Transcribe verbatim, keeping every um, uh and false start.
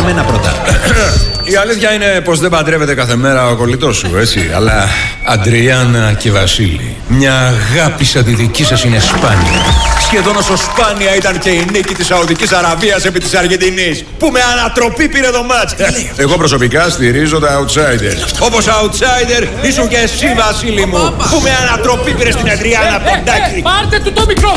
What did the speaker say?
μένα πρώτα. Η αλήθεια είναι πως δεν παντρεύεται κάθε μέρα ο κολλητός σου, έτσι. Αλλά Αντριάννα και Βασίλη, μια αγάπη σαν τη δική σας είναι σπάνια. Σχεδόν όσο σπάνια ήταν και η νίκη της Σαουδικής Αραβίας επί της Αργεντινής, που με ανατροπή πήρε το μάτς. Εγώ προσωπικά στηρίζω τα outsider. Όπως outsider ήσουν και εσύ, Βασίλη μου, που με ανατροπή πήρε στην Αντριάννα Ποντάκη. Πάρτε του το μικρό!